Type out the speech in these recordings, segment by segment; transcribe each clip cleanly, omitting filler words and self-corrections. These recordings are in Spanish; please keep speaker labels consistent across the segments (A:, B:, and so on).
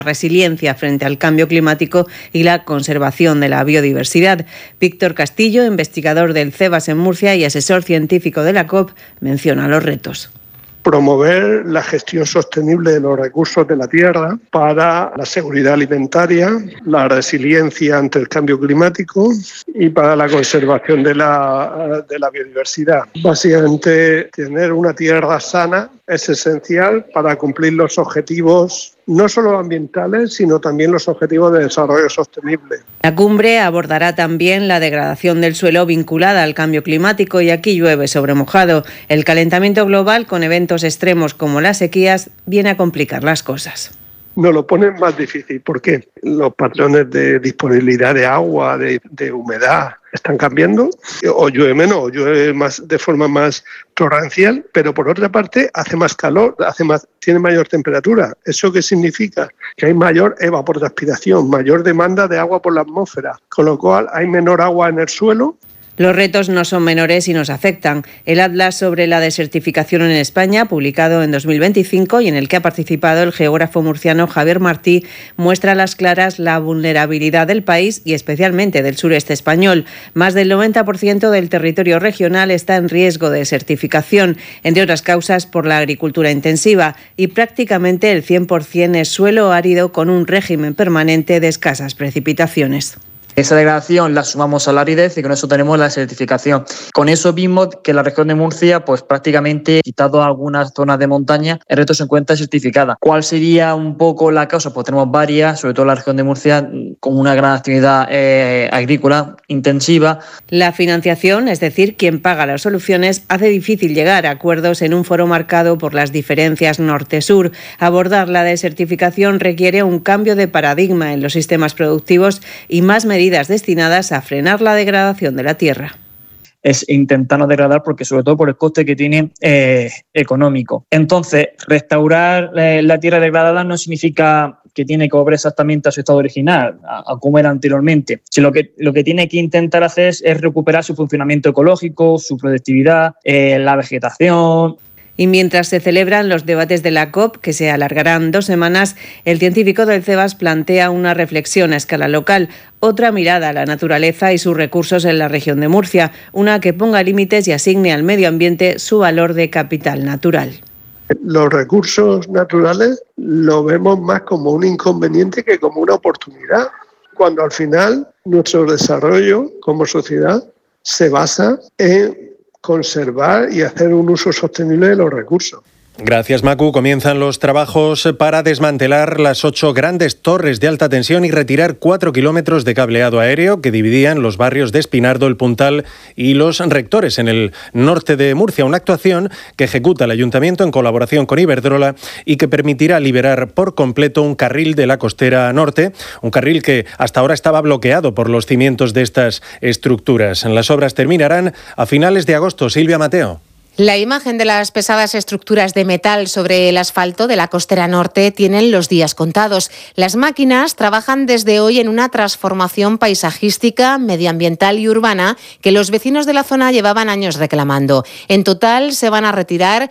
A: resiliencia frente al cambio climático y la conservación de la biodiversidad. Víctor Castillo, investigador del CEBAS en Murcia y asesor científico de la COP, menciona los retos.
B: Promover la gestión sostenible de los recursos de la tierra para la seguridad alimentaria, la resiliencia ante el cambio climático y para la conservación de la biodiversidad. Básicamente, tener una tierra sana es esencial para cumplir los objetivos no solo ambientales, sino también los objetivos de desarrollo sostenible.
A: La cumbre abordará también la degradación del suelo vinculada al cambio climático y aquí llueve sobre mojado. El calentamiento global, con eventos extremos como las sequías, viene a complicar las cosas.
B: Nos lo ponen más difícil porque los patrones de disponibilidad de agua, de humedad, están cambiando, o llueve menos, o llueve más de forma más torrencial, pero por otra parte hace más calor, tiene mayor temperatura. ¿Eso qué significa? Que hay mayor evapotranspiración, mayor demanda de agua por la atmósfera, con lo cual hay menor agua en el suelo.
A: Los retos no son menores y nos afectan. El Atlas sobre la desertificación en España, publicado en 2025 y en el que ha participado el geógrafo murciano Javier Martí, muestra a las claras la vulnerabilidad del país y especialmente del sureste español. Más del 90% del territorio regional está en riesgo de desertificación, entre otras causas por la agricultura intensiva, y prácticamente el 100% es suelo árido con un régimen permanente de escasas precipitaciones.
C: Esa degradación la sumamos a la aridez y con eso tenemos la desertificación. Con eso vimos que la región de Murcia, pues prácticamente, quitado algunas zonas de montaña, el resto se encuentra desertificada. ¿Cuál sería un poco la causa? Pues tenemos varias, sobre todo la región de Murcia, con una gran actividad agrícola intensiva.
A: La financiación, es decir, quien paga las soluciones, hace difícil llegar a acuerdos en un foro marcado por las diferencias norte-sur. Abordar la desertificación requiere un cambio de paradigma en los sistemas productivos y más medidas destinadas a frenar la degradación de la tierra.
C: Es intentar no degradar porque sobre todo por el coste que tiene económico. Entonces, restaurar la tierra degradada no significa que tiene que volver exactamente a su estado original, a como era anteriormente. Si lo que tiene que intentar hacer es recuperar su funcionamiento ecológico, su productividad, la vegetación.
A: Y mientras se celebran los debates de la COP, que se alargarán 2 semanas, el científico del CEBAS plantea una reflexión a escala local, otra mirada a la naturaleza y sus recursos en la región de Murcia, una que ponga límites y asigne al medio ambiente su valor de capital natural.
B: Los recursos naturales lo vemos más como un inconveniente que como una oportunidad, cuando al final nuestro desarrollo como sociedad se basa en conservar y hacer un uso sostenible de los recursos.
D: Gracias, Macu. Comienzan los trabajos para desmantelar las 8 grandes torres de alta tensión y retirar 4 kilómetros de cableado aéreo que dividían los barrios de Espinardo, El Puntal y Los Rectores en el norte de Murcia. Una actuación que ejecuta el Ayuntamiento en colaboración con Iberdrola y que permitirá liberar por completo un carril de la costera norte, un carril que hasta ahora estaba bloqueado por los cimientos de estas estructuras. Las obras terminarán a finales de agosto. Silvia Mateo.
E: La imagen de las pesadas estructuras de metal sobre el asfalto de la costera norte tienen los días contados. Las máquinas trabajan desde hoy en una transformación paisajística, medioambiental y urbana que los vecinos de la zona llevaban años reclamando. En total se van a retirar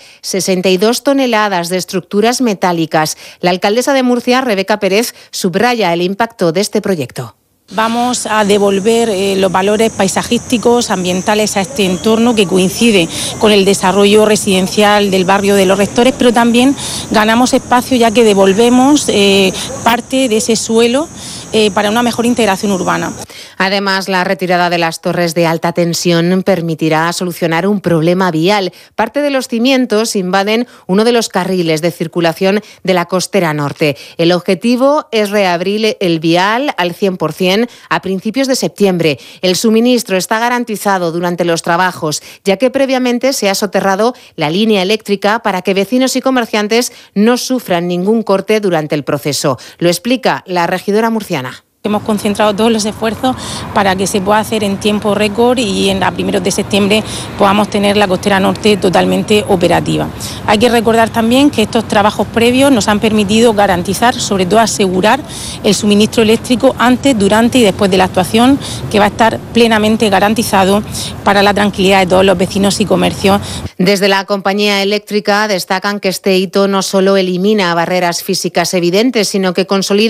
E: 62 toneladas de estructuras metálicas. La alcaldesa de Murcia, Rebeca Pérez, subraya el impacto de este proyecto.
F: Vamos a devolver los valores paisajísticos, ambientales a este entorno que coincide con el desarrollo residencial del barrio de Los Rectores, pero también ganamos espacio ya que devolvemos parte de ese suelo para una mejor integración urbana.
E: Además, la retirada de las torres de alta tensión permitirá solucionar un problema vial. Parte de los cimientos invaden uno de los carriles de circulación de la costera norte. El objetivo es reabrir el vial al 100% a principios de septiembre. El suministro está garantizado durante los trabajos, ya que previamente se ha soterrado la línea eléctrica para que vecinos y comerciantes no sufran ningún corte durante el proceso. Lo explica la regidora murciana.
F: Hemos concentrado todos los esfuerzos para que se pueda hacer en tiempo récord y a primeros de septiembre podamos tener la costera norte totalmente operativa. Hay que recordar también que estos trabajos previos nos han permitido garantizar, sobre todo asegurar el suministro eléctrico antes, durante y después de la actuación, que va a estar plenamente garantizado para la tranquilidad de todos los vecinos y comercios.
E: Desde la compañía eléctrica destacan que este hito no solo elimina barreras físicas evidentes, sino que consolida